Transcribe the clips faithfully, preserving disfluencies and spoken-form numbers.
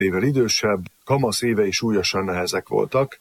évvel idősebb, kamasz évei súlyosan nehezek voltak.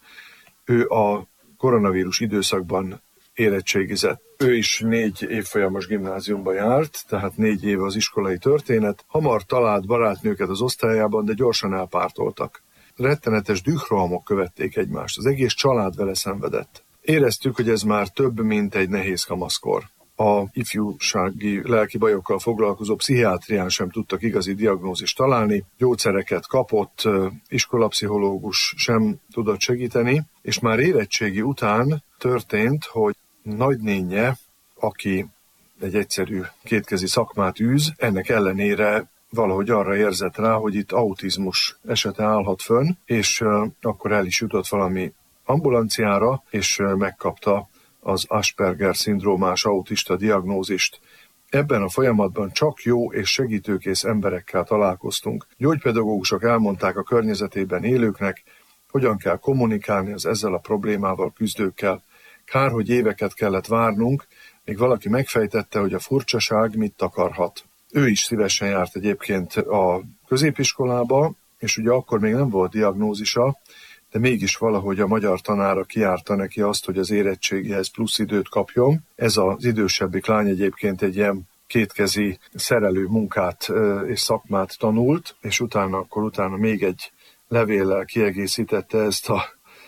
Ő a koronavírus időszakban érettségizett. Ő is négy évfolyamos gimnáziumba járt, tehát négy év az iskolai történet. Hamar talált barátnőket az osztályában, de gyorsan elpártoltak. Rettenetes dührohamok követték egymást, az egész család vele szenvedett. Éreztük, hogy ez már több, mint egy nehéz kamaszkor. A ifjúsági lelki bajokkal foglalkozó pszichiátrián sem tudtak igazi diagnózist találni, gyógyszereket kapott, iskolapszichológus sem tudott segíteni, és már érettségi után történt, hogy nagynénje, aki egy egyszerű kétkezi szakmát űz, ennek ellenére valahogy arra érzett rá, hogy itt autizmus esete állhat fönn, és akkor el is jutott valami ambulanciára, és megkapta az Asperger-szindrómás autista diagnózist. Ebben a folyamatban csak jó és segítőkész emberekkel találkoztunk. Gyógypedagógusok elmondták a környezetében élőknek, hogyan kell kommunikálni az ezzel a problémával küzdőkkel. Kár, hogy éveket kellett várnunk, még valaki megfejtette, hogy a furcsaság mit akarhat. Ő is szívesen járt egyébként a középiskolába, és ugye akkor még nem volt diagnózisa, de mégis valahogy a magyar tanára kijárta neki azt, hogy az érettségihez plusz időt kapjon. Ez az idősebbik lány egyébként egy ilyen kétkezi szerelő munkát és szakmát tanult, és utána akkor utána még egy levéllel kiegészítette ezt a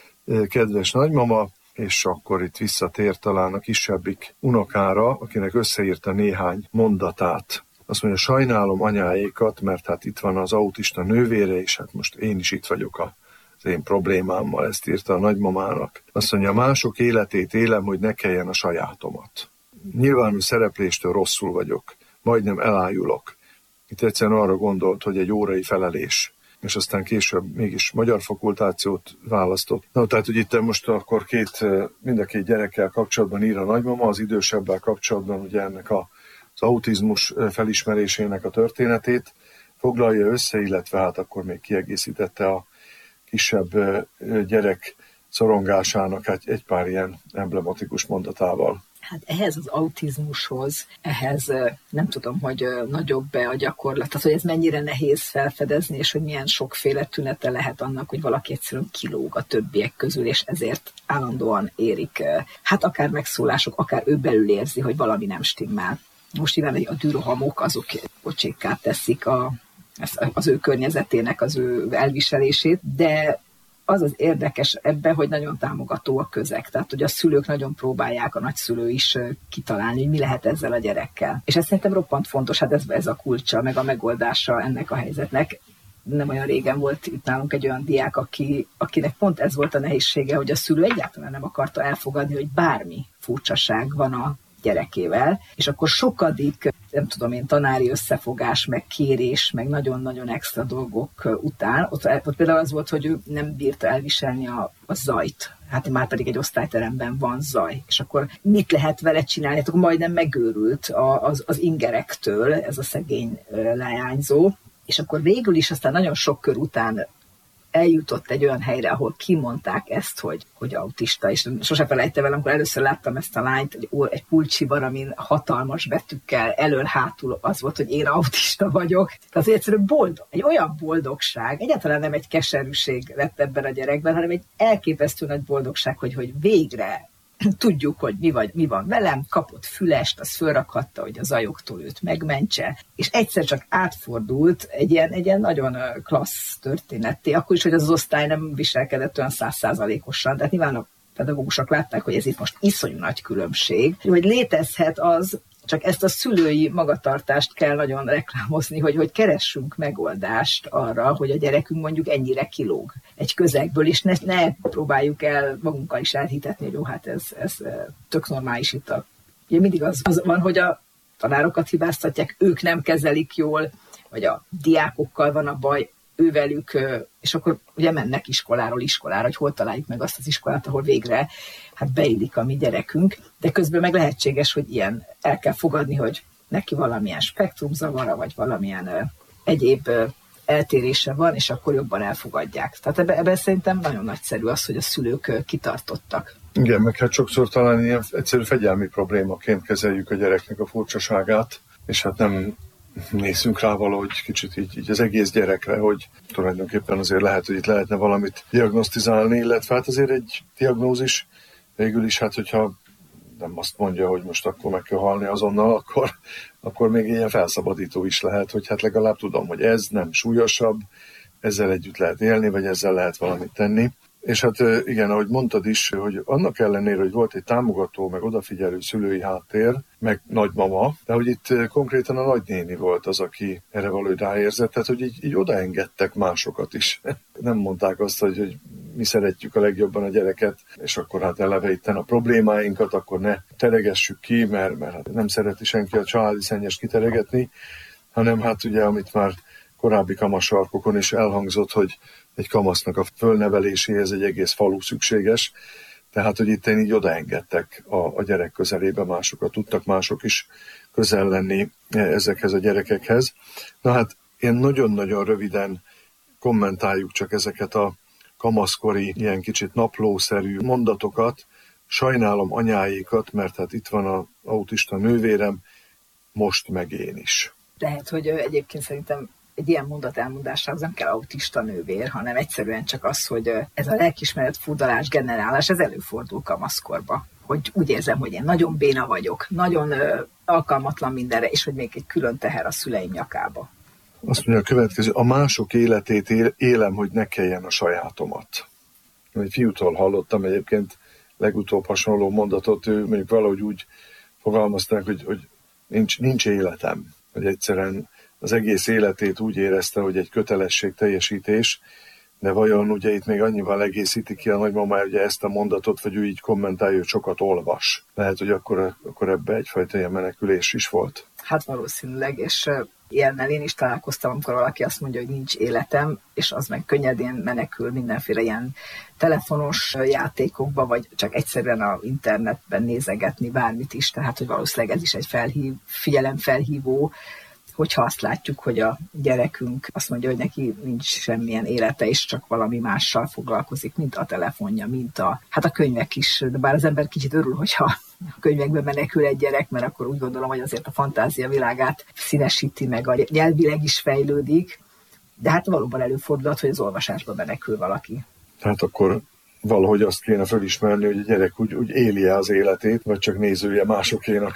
kedves nagymama, és akkor itt visszatér talán a kisebbik unokára, akinek összeírta néhány mondatát. Azt mondja, sajnálom anyáékat, mert hát itt van az autista nővére, és hát most én is itt vagyok a az én problémámmal, ezt írta a nagymamának. Azt mondja, mások életét élem, hogy ne kelljen a sajátomat. Nyilvános szerepléstől rosszul vagyok, majdnem elájulok. Itt egyszerűen arra gondolt, hogy egy órai felelés, és aztán később mégis magyar fakultációt választott. Na, tehát, hogy itt most akkor két, mind a két gyerekkel kapcsolatban ír a nagymama, az idősebbel kapcsolatban ugye ennek a, az autizmus felismerésének a történetét foglalja össze, illetve hát akkor még kiegészítette a kisebb gyerek szorongásának egy, egy pár ilyen emblematikus mondatával. Hát ehhez az autizmushoz, ehhez nem tudom, hogy nagyobb-e a gyakorlat, tehát hogy ez mennyire nehéz felfedezni, és hogy milyen sokféle tünete lehet annak, hogy valaki egyszerűen kilóg a többiek közül, és ezért állandóan érik, hát akár megszólások, akár ő belül érzi, hogy valami nem stimmel. Most nyilván a dürohamok azok pocsékká teszik a az ő környezetének az ő elviselését, de az az érdekes ebben, hogy nagyon támogató a közeg. Tehát, hogy a szülők nagyon próbálják, a nagyszülő is kitalálni, hogy mi lehet ezzel a gyerekkel. És ez szerintem roppant fontos, hát ez, ez a kulcsa, meg a megoldása ennek a helyzetnek. Nem olyan régen volt itt nálunk egy olyan diák, aki, akinek pont ez volt a nehézsége, hogy a szülő egyáltalán nem akarta elfogadni, hogy bármi furcsaság van a gyerekével, és akkor sokadik, nem tudom én, tanári összefogás, meg kérés, meg nagyon-nagyon extra dolgok után, ott, ott például az volt, hogy ő nem bírta elviselni a, a zajt. Hát már pedig egy osztályteremben van zaj. És akkor mit lehet vele csinálni? Hát akkor majdnem megőrült az, az ingerektől ez a szegény leányzó. És akkor végül is aztán nagyon sok kör után eljutott egy olyan helyre, ahol kimondták ezt, hogy, hogy autista, és sose felejtem el, amikor először láttam ezt a lányt, egy, egy pulcsiban, amin hatalmas betűkkel elől-hátul az volt, hogy én autista vagyok. Tehát egyszerűen boldog, egy olyan boldogság, egyáltalán nem egy keserűség lett ebben a gyerekben, hanem egy elképesztő nagy boldogság, hogy, hogy végre tudjuk, hogy mi, vagy, mi van velem, kapott fülest, az fölrakhatta, hogy a zajoktól őt megmentse, és egyszer csak átfordult egy ilyen, egy ilyen nagyon klassz történetté, akkor is, hogy az, az osztály nem viselkedett olyan száz százalékosan, tehát nyilván a pedagógusok látták, hogy ez itt most iszonyú nagy különbség, hogy létezhet az, csak ezt a szülői magatartást kell nagyon reklámozni, hogy, hogy keressünk megoldást arra, hogy a gyerekünk mondjuk ennyire kilóg egy közegből, és ne, ne próbáljuk el magunkkal is elhitetni, hogy jó, hát ez, ez tök normális itt a... Ugye mindig az, az van, hogy a tanárokat hibáztatják, ők nem kezelik jól, vagy a diákokkal van a baj, ővelük, és akkor ugye mennek iskoláról iskolára, hogy hol találjuk meg azt az iskolát, ahol végre hát beillik a mi gyerekünk, de közben meg lehetséges, hogy ilyen el kell fogadni, hogy neki valamilyen spektrumzavara, vagy valamilyen uh, egyéb uh, eltérése van, és akkor jobban elfogadják. Tehát ebben ebbe szerintem nagyon nagyszerű az, hogy a szülők uh, kitartottak. Igen, meg hát sokszor talán ilyen egyszerű fegyelmi problémaként kezeljük a gyereknek a furcsaságát, és hát nem nézzünk rá valahogy kicsit így, így az egész gyerekre, hogy tulajdonképpen azért lehet, hogy itt lehetne valamit diagnosztizálni, illetve hát azért egy diagnózis végül is, hát hogyha nem azt mondja, hogy most akkor meg kell halni azonnal, akkor, akkor még ilyen felszabadító is lehet, hogy hát legalább tudom, hogy ez nem súlyosabb, ezzel együtt lehet élni, vagy ezzel lehet valamit tenni. És hát igen, ahogy mondtad is, hogy annak ellenére, hogy volt egy támogató, meg odafigyelő szülői háttér, meg nagymama, de hogy itt konkrétan a nagynéni volt az, aki erre valahogy ráérzett, tehát hogy így, így odaengedtek másokat is. Nem mondták azt, hogy, hogy mi szeretjük a legjobban a gyereket, és akkor hát eleve itten a problémáinkat, akkor ne teregessük ki, mert, mert hát nem szereti senki a családi szennyest kiteregetni, hanem hát ugye, amit már korábbi kamasarkokon is elhangzott, hogy egy kamasznak a fölneveléséhez egy egész falu szükséges, tehát, hogy itt így odaengedtek a, a gyerek közelébe másokat, tudtak mások is közel lenni ezekhez a gyerekekhez. Na hát, én nagyon-nagyon röviden kommentáljuk csak ezeket a kamaszkori, ilyen kicsit naplószerű mondatokat. Sajnálom anyáikat, mert hát itt van az autista nővérem, most meg én is. Lehet, hogy egyébként szerintem egy ilyen mondat elmondásához nem kell autista nővér, hanem egyszerűen csak az, hogy ez a lelkiismeret furdalás, generálás, ez előfordul kamaszkorba. Hogy úgy érzem, hogy én nagyon béna vagyok, nagyon ö, alkalmatlan mindenre, és hogy még egy külön teher a szüleim nyakába. Azt mondja a következő, a mások életét élem, hogy ne kelljen a sajátomat. Egy fiútól hallottam egyébként legutóbb hasonló mondatot, ő mondjuk valahogy úgy fogalmazták, hogy, hogy nincs, nincs életem, hogy egyszerűen az egész életét úgy érezte, hogy egy kötelesség teljesítés, de vajon ugye itt még annyival egészíti ki a nagymama ugye ezt a mondatot, vagy ő így kommentálja, hogy sokat olvas. Lehet, hogy akkor, akkor ebbe egyfajta ilyen menekülés is volt. Hát valószínűleg, és ilyennel én is találkoztam, amikor valaki azt mondja, hogy nincs életem, és az meg könnyedén menekül mindenféle ilyen telefonos játékokba, vagy csak egyszerűen az internetben nézegetni bármit is, tehát hogy valószínűleg ez is egy felhív, figyelemfelhívó, hogyha azt látjuk, hogy a gyerekünk azt mondja, hogy neki nincs semmilyen élete, és csak valami mással foglalkozik, mint a telefonja, mint a, hát a könyvek is, de bár az ember kicsit örül, hogyha a könyvekben menekül egy gyerek, mert akkor úgy gondolom, hogy azért a fantázia világát színesíti meg, a nyelvileg is fejlődik, de hát valóban előfordulhat, hogy az olvasásba menekül valaki. Tehát akkor valahogy azt kéne felismerni, hogy a gyerek úgy, úgy élje az életét, vagy csak nézője másokénak.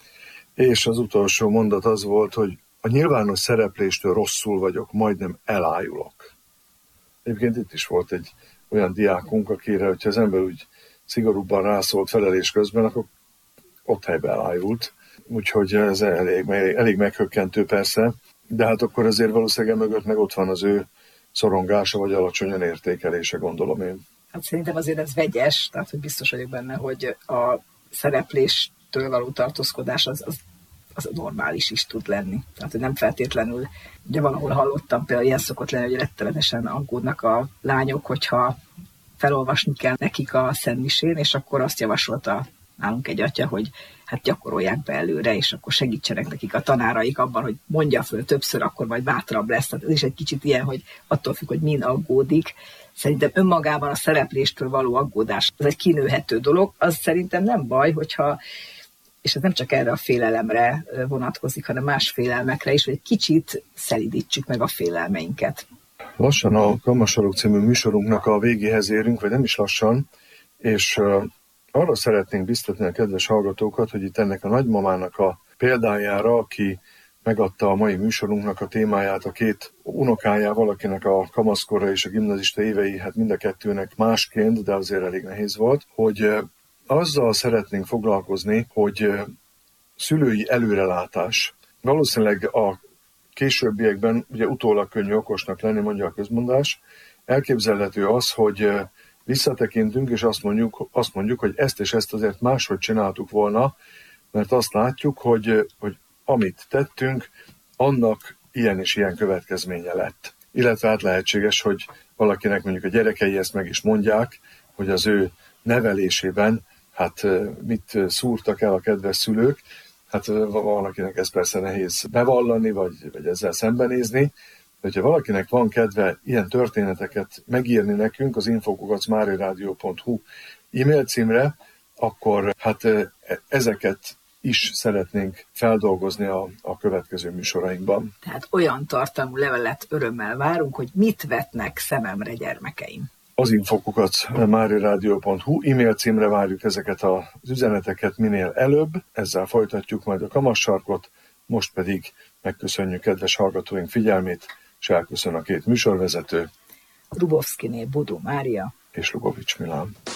És az utolsó mondat az volt, hogy a nyilvános szerepléstől rosszul vagyok, majdnem elájulok. Egyébként itt is volt egy olyan diákunk, akire, hogyha az ember úgy szigorúbban rászólt felelés közben, akkor ott helyben elájult. Úgyhogy ez elég, elég meghökkentő persze, de hát akkor azért valószínűleg mögött meg ott van az ő szorongása, vagy alacsonyan értékelése, gondolom én. Hát szerintem azért ez vegyes, tehát hogy biztos vagyok benne, hogy a szereplés től való tartózkodás az, az, az normális is tud lenni. Tehát, hogy nem feltétlenül, ugye valahol hallottam, például ilyen szokott lenni, hogy rettenetesen aggódnak a lányok, hogyha felolvasni kell nekik a szentmisén, és akkor azt javasolta nálunk egy atya, hogy hát gyakorolják be előre, és akkor segítsenek nekik a tanáraik abban, hogy mondja föl többször, akkor majd bátrabb lesz. Tehát ez is egy kicsit ilyen, hogy attól függ, hogy min aggódik. Szerintem önmagában a szerepléstől való aggódás, az egy kinőhető dolog, az szerintem nem baj, hogyha, és ez nem csak erre a félelemre vonatkozik, hanem más félelmekre is, hogy egy kicsit szelídítsük meg a félelmeinket. Lassan a Kamasarok című műsorunknak a végéhez érünk, vagy nem is lassan, és arra szeretnénk biztatni a kedves hallgatókat, hogy itt ennek a nagymamának a példájára, aki megadta a mai műsorunknak a témáját a két unokájával, akinek a kamaszkora és a gimnazista évei, hát mind a kettőnek másként, de azért elég nehéz volt, hogy azzal szeretnénk foglalkozni, hogy szülői előrelátás. Valószínűleg a későbbiekben, ugye utólag könnyű okosnak lenni, mondja a közmondás, elképzelhető az, hogy visszatekintünk, és azt mondjuk, azt mondjuk, hogy ezt és ezt azért máshogy csináltuk volna, mert azt látjuk, hogy, hogy amit tettünk, annak ilyen és ilyen következménye lett. Illetve hát lehetséges, hogy valakinek mondjuk a gyerekei ezt meg is mondják, hogy az ő nevelésében hát mit szúrtak el a kedves szülők. Hát valakinek ez persze nehéz bevallani, vagy, vagy ezzel szembenézni. De hogyha valakinek van kedve ilyen történeteket megírni nekünk az info kukac mariaradio pont hu e-mail címre, akkor hát ezeket is szeretnénk feldolgozni a, a következő műsorainkban. Tehát olyan tartalmú levelet örömmel várunk, hogy mit vetnek szememre gyermekeim. Az infokukat mariaradio pont hu e-mail címre várjuk ezeket az üzeneteket minél előbb, ezzel folytatjuk majd a Kamassarkot, most pedig megköszönjük kedves hallgatóink figyelmét, és elköszön a két műsorvezető, Rubovszkiné Bodó Mária és Lubovics Milán.